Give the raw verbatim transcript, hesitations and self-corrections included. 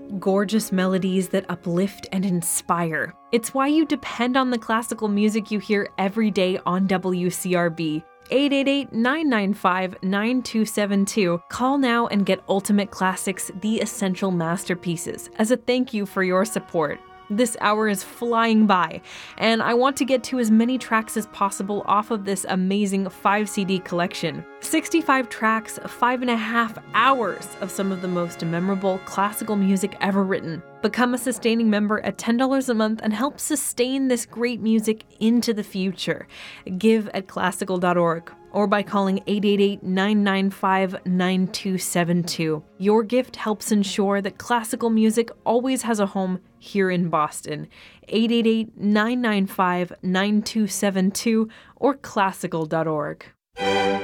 gorgeous melodies that uplift and inspire. It's why you depend on the classical music you hear every day on W C R B. eight eight eight, nine nine five, nine two seven two. Call now and get Ultimate Classics, the essential masterpieces, as a thank you for your support. This hour is flying by, and I want to get to as many tracks as possible off of this amazing five C D collection. sixty-five tracks, five and a half hours of some of the most memorable classical music ever written. Become a sustaining member at ten dollars a month and help sustain this great music into the future. Give at classical dot org or by calling eight eight eight, nine nine five, nine two seven two. Your gift helps ensure that classical music always has a home here in Boston. eight eight eight, nine nine five, nine two seven two or classical dot org.